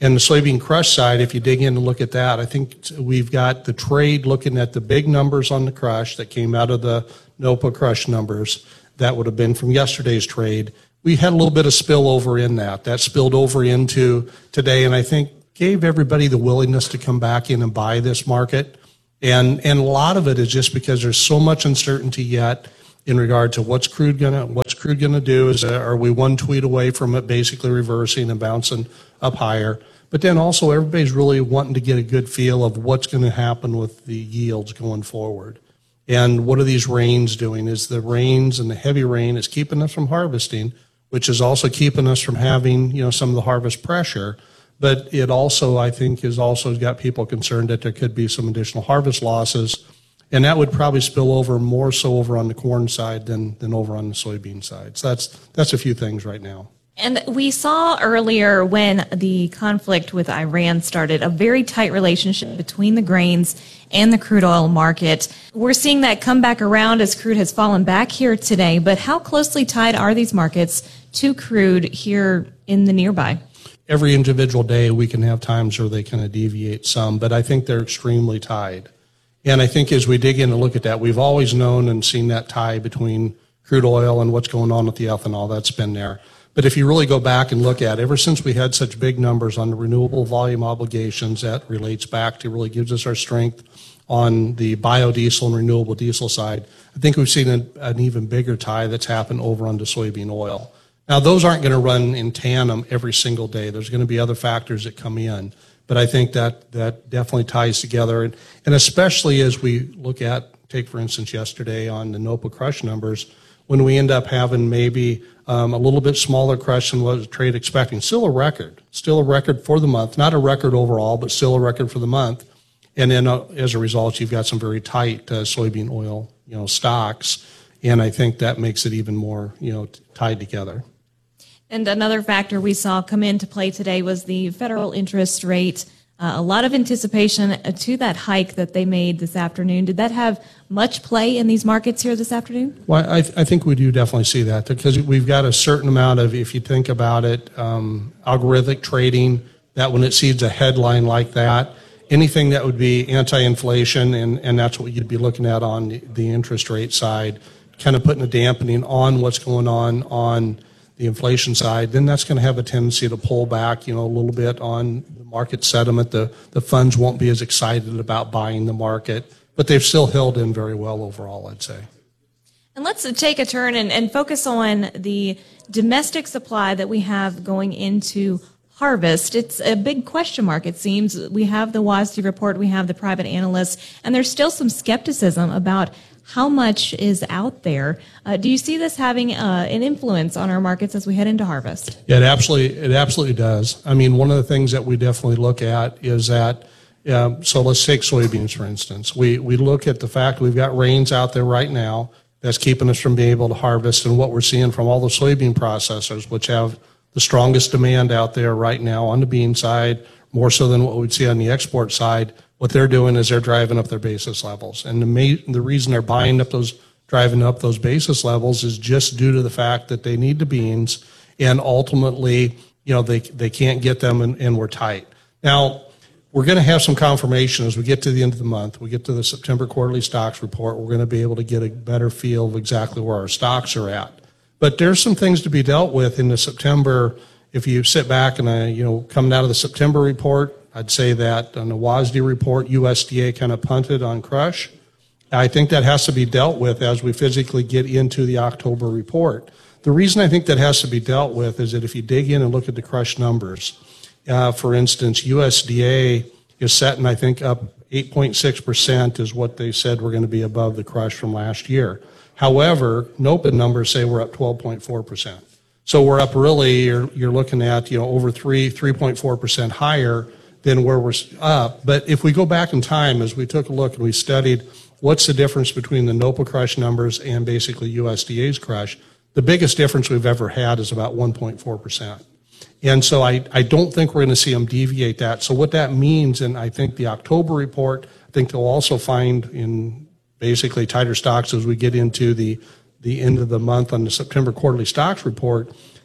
And the soybean crush side, if you dig in and look at that, I think we've got the trade looking at the big numbers on the crush that came out of the NOPA crush numbers. That would have been from yesterday's trade. We had a little bit of spillover in that. That spilled over into today, and I think gave everybody the willingness to come back in and buy this market. And and a lot of it is just because there's so much uncertainty yet in regard to what's crude gonna what's crude gonna do. Is uh, are we one tweet away from it basically reversing and bouncing up higher? But then also everybody's really wanting to get a good feel of what's going to happen with the yields going forward. And what are these rains doing? Is the rains and the heavy rain is keeping us from harvesting, which is also keeping us from having, you know, some of the harvest pressure. But it also, I think, is also got people concerned that there could be some additional harvest losses. And that would probably spill over more so over on the corn side than, than over on the soybean side. So that's, that's a few things right now. And we saw earlier when the conflict with Iran started, a very tight relationship between the grains and the crude oil market. We're seeing that come back around as crude has fallen back here today. But how closely tied are these markets to crude here in the nearby? Every individual day we can have times where they kind of deviate some, but I think they're extremely tied. And I think as we dig in and look at that, we've always known and seen that tie between crude oil and what's going on with the ethanol. That's been there. But if you really go back and look at it, ever since we had such big numbers on the renewable volume obligations, that relates back to really gives us our strength on the biodiesel and renewable diesel side. I think we've seen an, an even bigger tie that's happened over onto soybean oil. Now, those aren't going to run in tandem every single day. There's going to be other factors that come in. But I think that that definitely ties together. And, and especially as we look at, take for instance yesterday on the NOPA crush numbers, when we end up having maybe um, a little bit smaller crush than what the trade expecting. Still a record. Still a record for the month. Not a record overall, but still a record for the month. And then uh, as a result, you've got some very tight uh, soybean oil, you know, stocks. And I think that makes it even more, you know, t- tied together. And another factor we saw come into play today was the federal interest rate. Uh, a lot of anticipation to that hike that they made this afternoon. Did that have much play in these markets here this afternoon? Well, I, th- I think we do definitely see that because we've got a certain amount of, if you think about it, um, algorithmic trading, that when it sees a headline like that, anything that would be anti-inflation, and, and that's what you'd be looking at on the, the interest rate side, kind of putting a dampening on what's going on on the inflation side, then that's going to have a tendency to pull back, you know, a little bit on the market sentiment. The, the funds won't be as excited about buying the market, but they've still held in very well overall, I'd say. And let's take a turn and, and focus on the domestic supply that we have going into harvest. It's a big question mark, it seems. We have the W A S D report, we have the private analysts, and there's still some skepticism about how much is out there. Uh, do you see this having uh, an influence on our markets as we head into harvest? Yeah, it absolutely, it absolutely does. I mean, one of the things that we definitely look at is that, uh, so let's take soybeans, for instance. We, we look at the fact we've got rains out there right now that's keeping us from being able to harvest, and what we're seeing from all the soybean processors, which have the strongest demand out there right now on the bean side, more so than what we'd see on the export side. What they're doing is they're driving up their basis levels. And the, ma- the reason they're buying up those, driving up those basis levels is just due to the fact that they need the beans, and ultimately, you know, they, they can't get them, and, and we're tight. Now, we're going to have some confirmation as we get to the end of the month. We get to the September quarterly stocks report. We're going to be able to get a better feel of exactly where our stocks are at. But there's some things to be dealt with in the September. If you sit back and, uh, you know, coming out of the September report, I'd say that on the W A S D report, U S D A kind of punted on crush. I think that has to be dealt with as we physically get into the October report. The reason I think that has to be dealt with is that if you dig in and look at the crush numbers, uh, for instance, U S D A is setting, I think, up eight point six percent is what they said we're going to be above the crush from last year. However, NOPA numbers say we're up twelve point four percent. So we're up really, you're, you're looking at, you know, over three, three point four percent higher than where we're up. But if we go back in time, as we took a look and we studied what's the difference between the NOPA crush numbers and basically U S D A's crush, the biggest difference we've ever had is about one point four percent. And so I, I don't think we're going to see them deviate that. So what that means, and I think the October report, I think they'll also find in basically tighter stocks as we get into the, the end of the month on the September quarterly stocks report,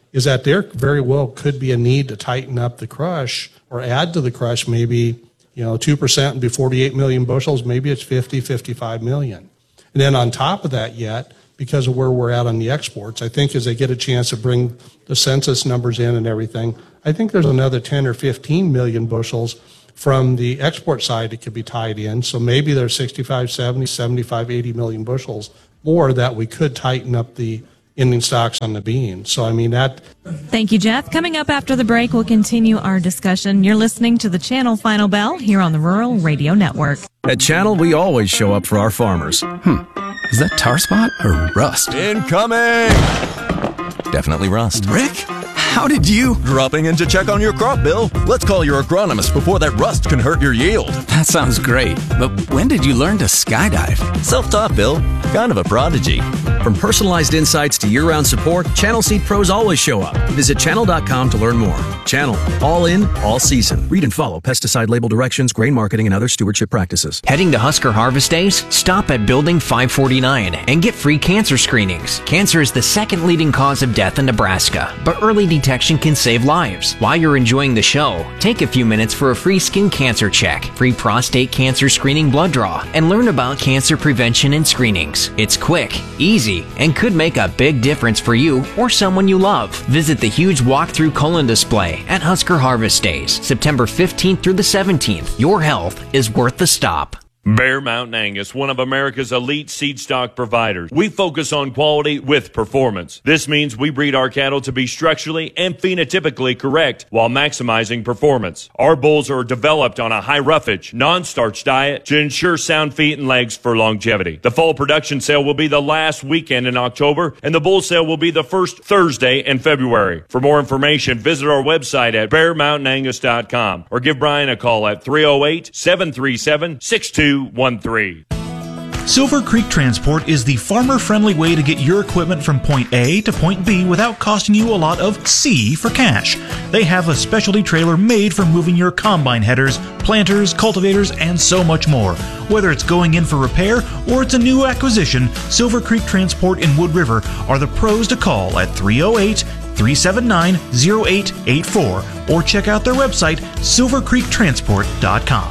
is that there very well could be a need to tighten up the crush or add to the crush maybe, you know, two percent would be forty-eight million bushels. Maybe it's fifty, fifty-five million. And then on top of that yet, because of where we're at on the exports, I think as they get a chance to bring the census numbers in and everything, I think there's another ten or fifteen million bushels from the export side that could be tied in. So maybe there's sixty-five, seventy, seventy-five, eighty million bushels more that we could tighten up the ending stocks on the bean. So, I mean, that... Thank you, Jeff. Coming up after the break, we'll continue our discussion. You're listening to the Channel Final Bell here on the Rural Radio Network. At Channel, we always show up for our farmers. Hmm. Is that tar spot or rust? Incoming! Definitely rust. Rick? How did you? Dropping in to check on your crop, Bill. Let's call your agronomist before that rust can hurt your yield. That sounds great. But when did you learn to skydive? Self-taught, Bill. Kind of a prodigy. From personalized insights to year-round support, Channel Seed Pros always show up. Visit channel dot com to learn more. Channel. All in, all season. Read and follow pesticide label directions, grain marketing, and other stewardship practices. Heading to Husker Harvest Days? Stop at Building five forty-nine and get free cancer screenings. Cancer is the second leading cause of death in Nebraska, but early detection can save lives. While you're enjoying the show, take a few minutes for a free skin cancer check, free prostate cancer screening blood draw, and learn about cancer prevention and screenings. It's quick, easy, and could make a big difference for you or someone you love. Visit the huge walk-through colon display at Husker Harvest Days, September fifteenth through the seventeenth. Your health is worth the stop. Bear Mountain Angus, one of America's elite seed stock providers. We focus on quality with performance. This means we breed our cattle to be structurally and phenotypically correct while maximizing performance. Our bulls are developed on a high roughage, non-starch diet to ensure sound feet and legs for longevity. The fall production sale will be the last weekend in October, and the bull sale will be the first Thursday in February. For more information, visit our website at bear mountain angus dot com or give Brian a call at three oh eight, seven three seven, six two one three. Silver Creek Transport is the farmer-friendly way to get your equipment from point A to point B without costing you a lot of C for cash. They have a specialty trailer made for moving your combine headers, planters, cultivators, and so much more. Whether it's going in for repair or it's a new acquisition, Silver Creek Transport in Wood River are the pros to call at three oh eight, three seven nine, oh eight eight four or check out their website, silver creek transport dot com.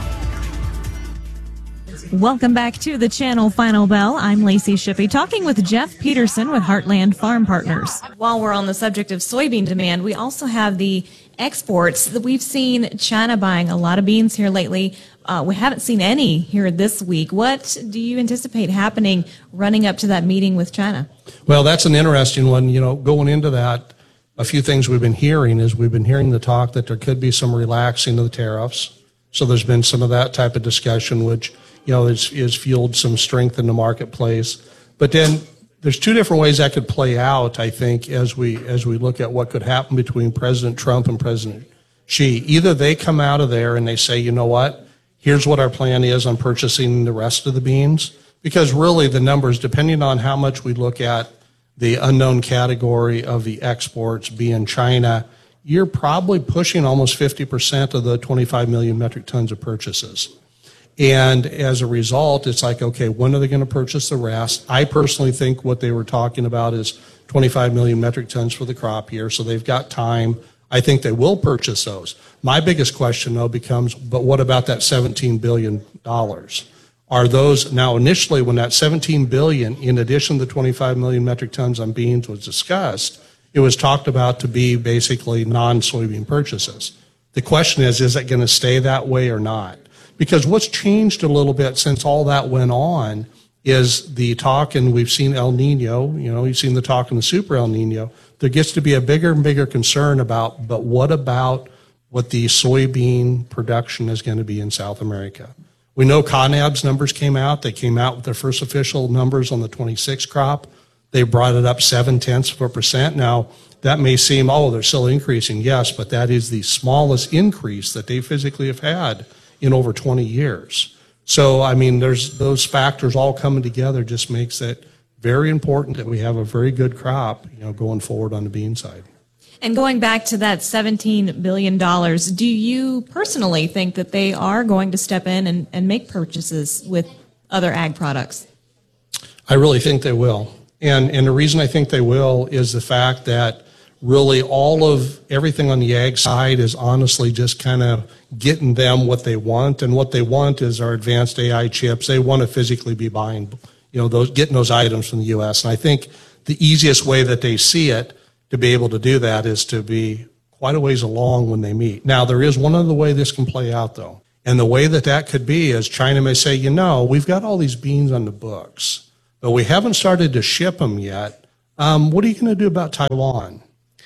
Welcome back to the Channel Final Bell. I'm Lacey Shippey, talking with Jeff Peterson with Heartland Farm Partners. While we're on the subject of soybean demand, we also have the exports. We've seen China buying a lot of beans here lately. Uh, we haven't seen any here this week. What do you anticipate happening running up to that meeting with China? Well, that's an interesting one. You know, going into that, a few things we've been hearing is we've been hearing the talk that there could be some relaxing of the tariffs. So there's been some of that type of discussion, which you know, is, is fueled some strength in the marketplace. But then there's two different ways that could play out, I think, as we as we look at what could happen between President Trump and President Xi. Either they come out of there and they say, you know what, here's what our plan is on purchasing the rest of the beans. Because really the numbers, depending on how much we look at the unknown category of the exports being China, you're probably pushing almost fifty percent of the twenty-five million metric tons of purchases. And as a result, it's like, okay, when are they going to purchase the rest? I personally think what they were talking about is twenty-five million metric tons for the crop year, so they've got time. I think they will purchase those. My biggest question, though, becomes, but what about that seventeen billion dollars? Are those, now initially when that seventeen billion dollars, in addition to the twenty-five million metric tons on beans was discussed, it was talked about to be basically non-soybean purchases. The question is, is it going to stay that way or not? Because what's changed a little bit since all that went on is the talk, and we've seen El Nino, you know, you've seen the talk in the Super El Nino. There gets to be a bigger and bigger concern about, but what about what the soybean production is going to be in South America? We know CONAB's numbers came out. They came out with their first official numbers on the twenty-six crop. They brought it up seven-tenths of a percent. Now, that may seem, oh, they're still increasing. Yes, but that is the smallest increase that they physically have had in over twenty years. So, I mean, there's those factors all coming together just makes it very important that we have a very good crop, you know, going forward on the bean side. And going back to that seventeen billion dollars, do you personally think that they are going to step in and, and make purchases with other ag products? I really think they will. And, and the reason I think they will is the fact that really all of everything on the ag side is honestly just kind of getting them what they want. And what they want is our advanced A I chips. They want to physically be buying, you know, those, getting those items from the U S. And I think the easiest way that they see it to be able to do that is to be quite a ways along when they meet. Now, there is one other way this can play out, though. And the way that that could be is China may say, you know, we've got all these beans on the books, but we haven't started to ship them yet. Um, what are you going to do about Taiwan?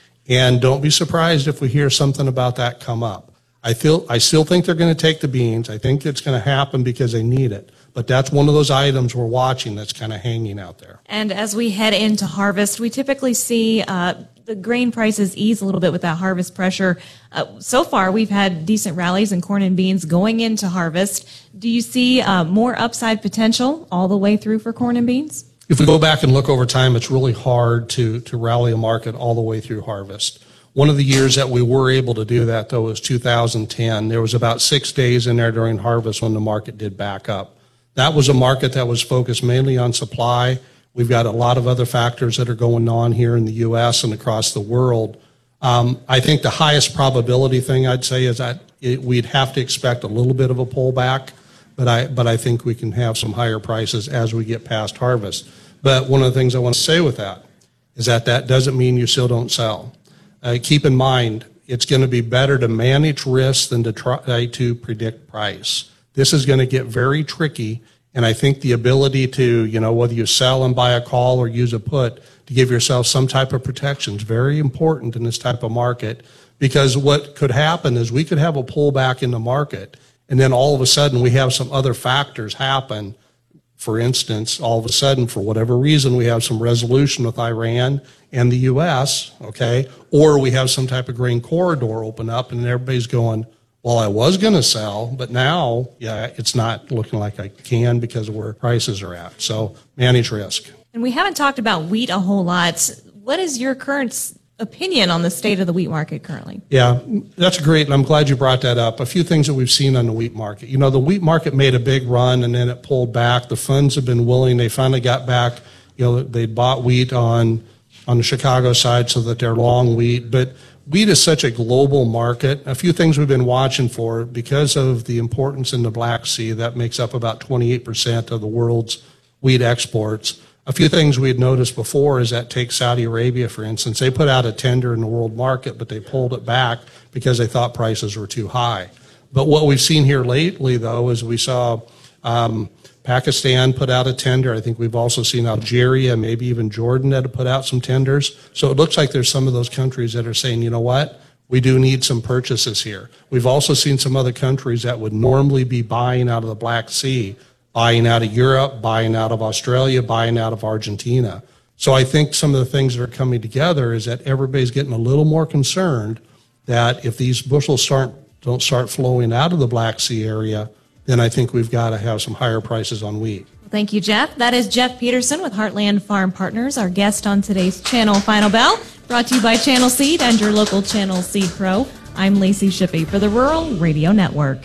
And don't be surprised if we hear something about that come up. I feel, I still think they're going to take the beans. I think it's going to happen because they need it. But that's one of those items we're watching that's kind of hanging out there. And as we head into harvest, we typically see uh, the grain prices ease a little bit with that harvest pressure. Uh, so far, we've had decent rallies in corn and beans going into harvest. Do you see uh, more upside potential all the way through for corn and beans? If we go back and look over time, it's really hard to, to rally a market all the way through harvest. One of the years that we were able to do that, though, was two thousand ten. There was about six days in there during harvest when the market did back up. That was a market that was focused mainly on supply. We've got a lot of other factors that are going on here in the U S and across the world. Um, I think the highest probability thing I'd say is that it, we'd have to expect a little bit of a pullback, but I, but I think we can have some higher prices as we get past harvest. But one of the things I want to say with that is that that doesn't mean you still don't sell. Uh, keep in mind, it's going to be better to manage risk than to try to predict price. This is going to get very tricky, and I think the ability to, you know, whether you sell and buy a call or use a put to give yourself some type of protection is very important in this type of market, because what could happen is we could have a pullback in the market, and then all of a sudden we have some other factors happen. For instance, all of a sudden, for whatever reason, we have some resolution with Iran and the U S, okay, or we have some type of grain corridor open up and everybody's going, well, I was going to sell, but now, yeah, it's not looking like I can because of where prices are at. So manage risk. And we haven't talked about wheat a whole lot. What is your current opinion on the state of the wheat market currently? Yeah, that's great, and I'm glad you brought that up. A few things that we've seen on the wheat market. You know, the wheat market made a big run, and then it pulled back. The funds have been willing. They finally got back. You know, they bought wheat on on the Chicago side so that they're long wheat. But wheat is such a global market. A few things we've been watching for, because of the importance in the Black Sea, that makes up about twenty-eight percent of the world's wheat exports. A few things we had noticed before is that take Saudi Arabia, for instance. They put out a tender in the world market, but they pulled it back because they thought prices were too high. But what we've seen here lately, though, is we saw um, Pakistan put out a tender. I think we've also seen Algeria, maybe even Jordan, that have put out some tenders. So it looks like there's some of those countries that are saying, you know what, we do need some purchases here. We've also seen some other countries that would normally be buying out of the Black Sea, buying out of Europe, buying out of Australia, buying out of Argentina. So I think some of the things that are coming together is that everybody's getting a little more concerned that if these bushels start, don't start flowing out of the Black Sea area, then I think we've got to have some higher prices on wheat. Thank you, Jeff. That is Jeff Peterson with Heartland Farm Partners, our guest on today's Channel Final Bell, brought to you by Channel Seed and your local Channel Seed Pro. I'm Lacey Shippey for the Rural Radio Network.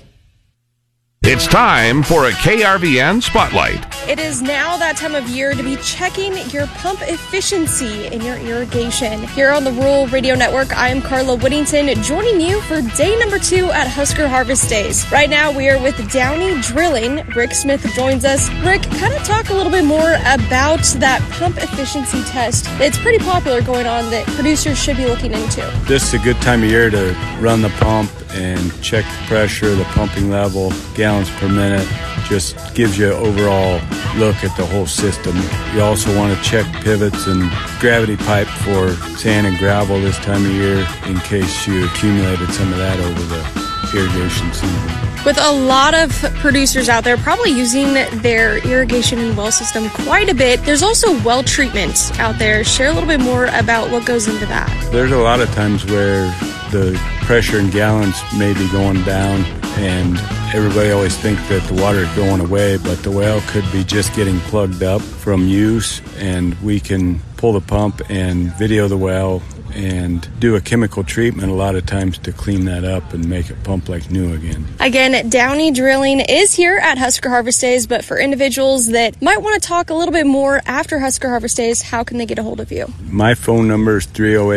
It's time for a K R V N Spotlight. It is now that time of year to be checking your pump efficiency in your irrigation. Here on the Rural Radio Network, I am Carla Whittington, joining you for day number two at Husker Harvest Days. Right now, we are with Downey Drilling. Rick Smith joins us. Rick, kind of talk a little bit more about that pump efficiency test. It's pretty popular going on that producers should be looking into. This is a good time of year to run the pump and check the pressure, the pumping level, gallons per minute. Just gives you an overall look at the whole system. You also want to check pivots and gravity pipe for sand and gravel this time of year in case you accumulated some of that over the irrigation season. With a lot of producers out there probably using their irrigation and well system quite a bit, there's also well treatment out there. Share a little bit more about what goes into that. There's a lot of times where the pressure in gallons may be going down, and everybody always think that the water is going away, but the well could be just getting plugged up from use, and we can pull the pump and video the well and do a chemical treatment a lot of times to clean that up and make it pump like new again. Again, Downey Drilling is here at Husker Harvest Days, but for individuals that might want to talk a little bit more after Husker Harvest Days, how can they get a hold of you? My phone number is three oh eight,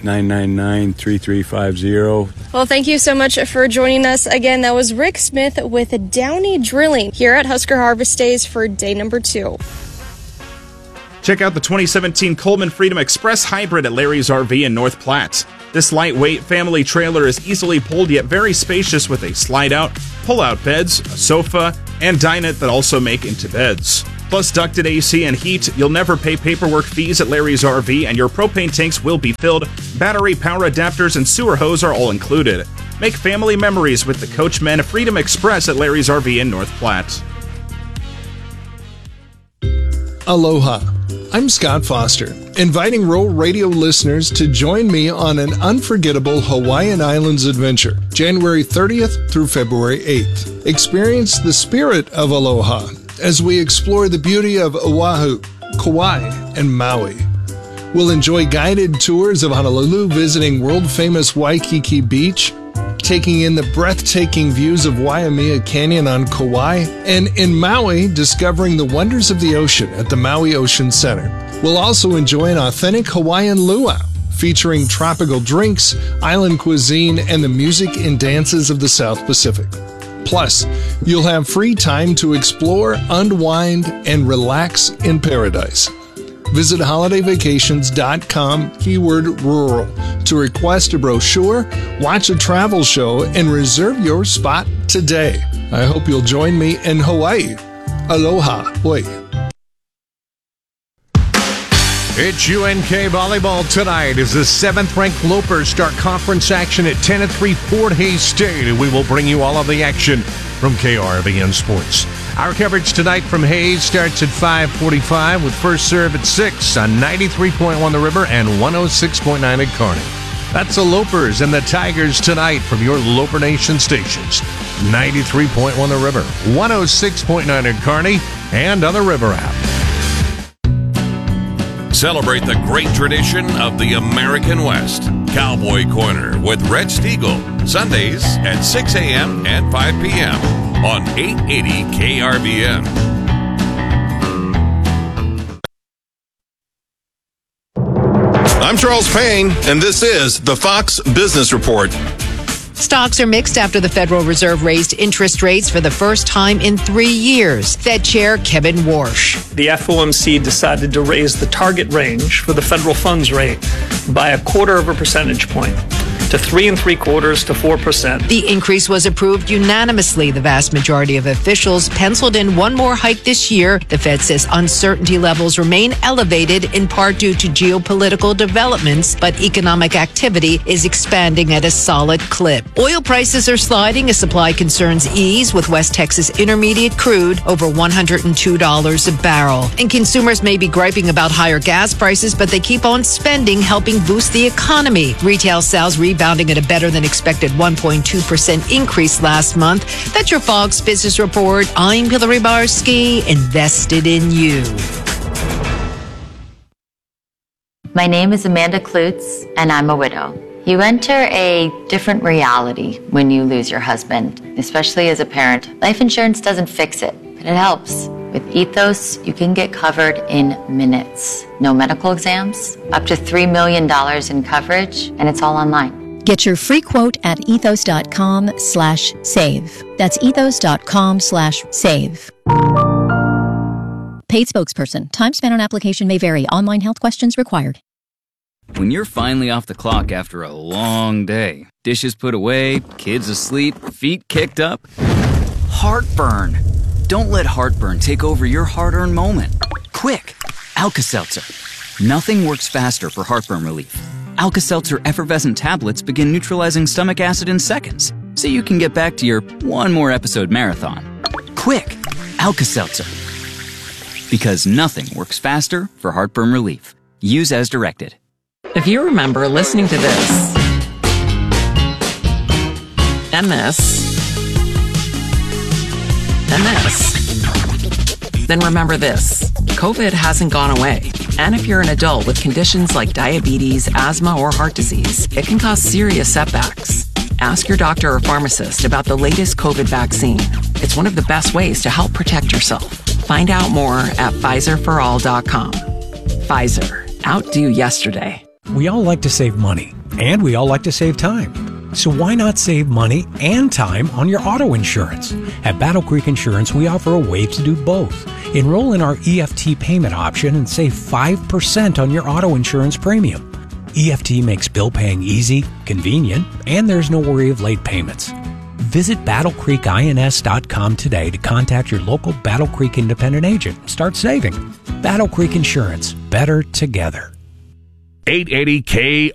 nine nine nine, three three five zero. Well, thank you so much for joining us. Again, that was Rick Smith with Downey Drilling here at Husker Harvest Days for day number two. Check out the twenty seventeen Coleman Freedom Express Hybrid at Larry's R V in North Platte. This lightweight family trailer is easily pulled yet very spacious with a slide-out, pull-out beds, a sofa, and dinette that also make into beds. Plus ducted A C and heat, you'll never pay paperwork fees at Larry's R V, and your propane tanks will be filled. Battery, power adapters, and sewer hose are all included. Make family memories with the Coachmen Freedom Express at Larry's R V in North Platte. Aloha. I'm Scott Foster, inviting Rural Radio listeners to join me on an unforgettable Hawaiian Islands adventure, January thirtieth through February eighth. Experience the spirit of aloha as we explore the beauty of Oahu, Kauai, and Maui. We'll enjoy guided tours of Honolulu, visiting world-famous Waikiki Beach, taking in the breathtaking views of Waimea Canyon on Kauai, and in Maui, discovering the wonders of the ocean at the Maui Ocean Center. We'll also enjoy an authentic Hawaiian luau, featuring tropical drinks, island cuisine, and the music and dances of the South Pacific. Plus, you'll have free time to explore, unwind, and relax in paradise. Visit holiday vacations dot com, keyword rural, to request a brochure, watch a travel show, and reserve your spot today. I hope you'll join me in Hawaii. Aloha. Oi. It's U N K volleyball tonight as the seventh-ranked Lopers start conference action at ten and three Fort Hays State, and we will bring you all of the action from K R V N Sports. Our coverage tonight from Hays starts at five forty-five with first serve at six on ninety-three point one The River and one oh six point nine at Kearney. That's the Lopers and the Tigers tonight from your Loper Nation stations. ninety-three point one The River, one oh six point nine at Kearney, and on the River app. Celebrate the great tradition of the American West. Cowboy Corner with Red Stiegel, Sundays at six a.m. and five p.m. on eight eighty K R V N. I'm Charles Payne, and this is the Fox Business Report. Stocks are mixed after the Federal Reserve raised interest rates for the first time in three years. Fed Chair Kevin Warsh. The F O M C decided to raise the target range for the federal funds rate by a quarter of a percentage point to three and three quarters to four percent. The increase was approved unanimously. The vast majority of officials penciled in one more hike this year. The Fed says uncertainty levels remain elevated in part due to geopolitical developments, but economic activity is expanding at a solid clip. Oil prices are sliding as supply concerns ease, with West Texas Intermediate crude over one hundred two dollars a barrel. And consumers may be griping about higher gas prices, but they keep on spending, helping boost the economy. Retail sales rebounding at a better than expected one point two percent increase last month. That's your Fox Business Report. I'm Hillary Barsky, invested in you. My name is Amanda Klutz, and I'm a widow. You enter a different reality when you lose your husband, especially as a parent. Life insurance doesn't fix it, but it helps. With Ethos, you can get covered in minutes. No medical exams, up to three million dollars in coverage, and it's all online. Get your free quote at ethos.com slash save. That's ethos.com slash save. Paid spokesperson. Time spent on application may vary. Online health questions required. When you're finally off the clock after a long day, dishes put away, kids asleep, feet kicked up, heartburn. Don't let heartburn take over your hard-earned moment. Quick, Alka-Seltzer. Nothing works faster for heartburn relief. Alka-Seltzer effervescent tablets begin neutralizing stomach acid in seconds, so you can get back to your one more episode marathon. Quick, Alka-Seltzer. Because nothing works faster for heartburn relief. Use as directed. If you remember listening to this, and this, and this, then remember this. COVID hasn't gone away. And if you're an adult with conditions like diabetes, asthma, or heart disease, it can cause serious setbacks. Ask your doctor or pharmacist about the latest COVID vaccine. It's one of the best ways to help protect yourself. Find out more at Pfizer for all dot com. Pfizer. Outdo yesterday. We all like to save money, and we all like to save time. So why not save money and time on your auto insurance? At Battle Creek Insurance, we offer a way to do both. Enroll in our E F T payment option and save five percent on your auto insurance premium. E F T makes bill paying easy, convenient, and there's no worry of late payments. Visit battle creek ins dot com today to contact your local Battle Creek independent agent and start saving. Battle Creek Insurance. Better together. eight eighty K